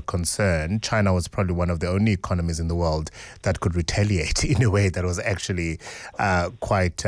concern, China was probably one of the only economies in the world that could retaliate in a way that was actually quite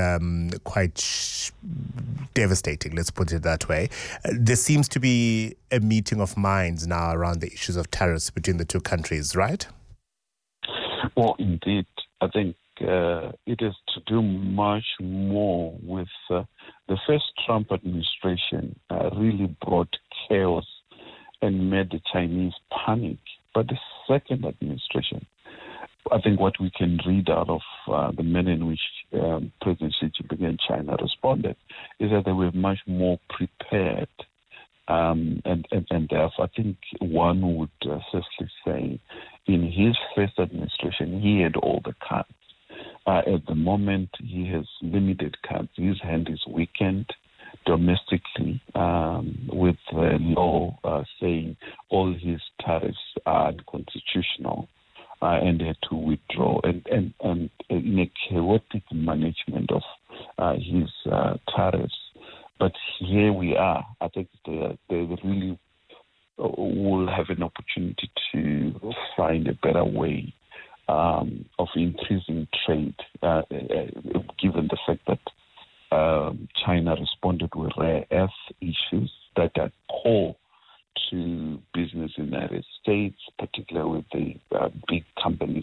devastating, let's put it that way. There seems to be a meeting of minds now around the issues of tariffs between the two countries, right? Well, indeed. I think it is to do much more with the first Trump administration really brought chaos and made the Chinese panic. But the second administration, I think what we can read out of the manner in which President Xi Jinping and China responded is that they were much more prepared. And therefore, I think one would firstly say in his first administration, he had all the cards. At the moment, he has limited cards. His hand is weakened domestically with the law saying all his tariffs are unconstitutional and they had to withdraw. And in a chaotic management of his tariffs. But here we are. I think they really will have an opportunity to find a better way of increasing trade, given the fact that China responded with rare earth issues that are core to business in the United States, particularly with the big companies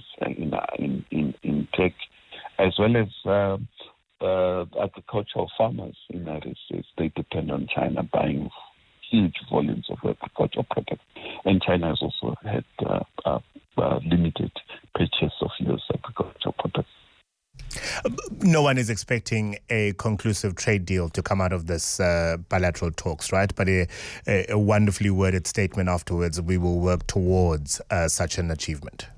in tech, as well as agricultural farmers in the United States. They depend on China buying huge volumes of agricultural products. And China has also had limited purchase of U.S. agricultural products. No one is expecting a conclusive trade deal to come out of this bilateral talks, right? But a wonderfully worded statement afterwards, we will work towards such an achievement.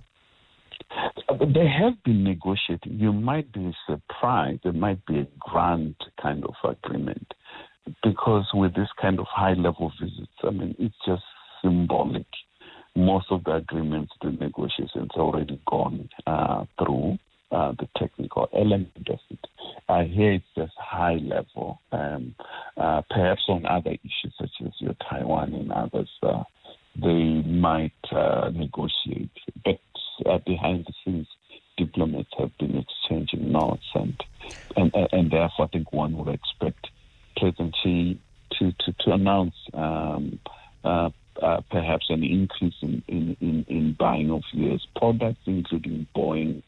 They have been negotiating. You might be surprised. There might be a grand kind of agreement because with this kind of high-level visits, I mean, it's just symbolic. Most of the agreements, the negotiations already gone through the technical element of it. Here it's just high level. Perhaps on other issues such as your Taiwan and others, they might negotiate. But behind the scenes, diplomats have been exchanging notes, and therefore I think one would expect President Xi to announce perhaps an increase in buying of U.S. products, including Boeing,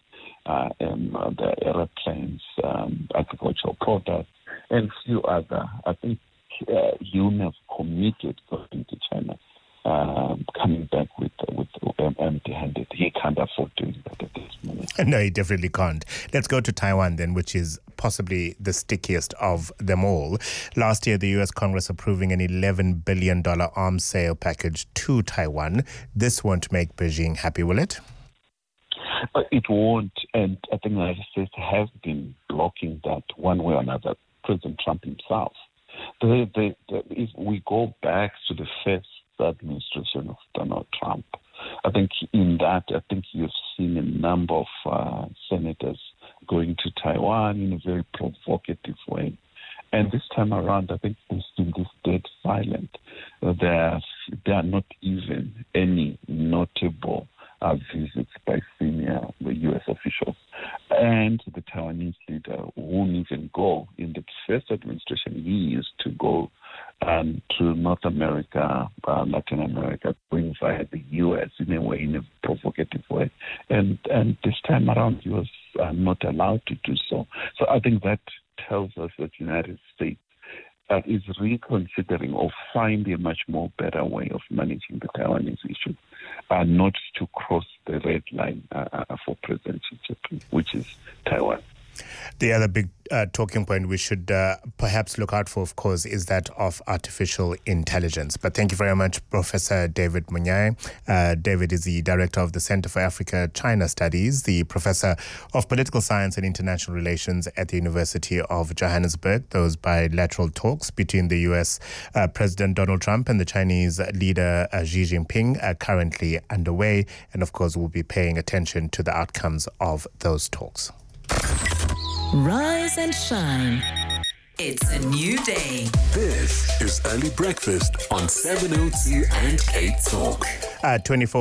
the airplanes, agricultural products, and a few other. I think Yoon have committed going to China, coming back with empty-handed. He can't afford doing that at this moment. No, he definitely can't. Let's go to Taiwan then, which is possibly the stickiest of them all. Last year, the U.S. Congress approving an $11 billion arms sale package to Taiwan. This won't make Beijing happy, will it? It won't, and I think the United States has been blocking that one way or another. President Trump himself. If we go back to the first administration of Donald Trump, I think in that, you've seen a number of senators going to Taiwan in a very provocative way. And this time around, I think they've been this dead silent. There are not even any notable visits by senior U.S. officials. And the Taiwanese leader won't even go. In the first administration, he used to go to North America, Latin America, going via the U.S. in a provocative way. And this time around, he was not allowed to do so. So I think that tells us that the United States is reconsidering or finding a much more better way of managing the Taiwanese issue, not to cross the red line for President Xi Jinping, which is Taiwan. The other big talking point we should perhaps look out for, of course, is that of artificial intelligence. But thank you very much, Professor David Munyae. David is the Director of the Center for Africa-China Studies, the Professor of Political Science and International Relations at the University of Johannesburg. Those bilateral talks between the U.S. President Donald Trump and the Chinese leader Xi Jinping are currently underway. And, of course, we'll be paying attention to the outcomes of those talks. Rise and shine. It's a new day. This is Early Breakfast on 702 and K Talk. 24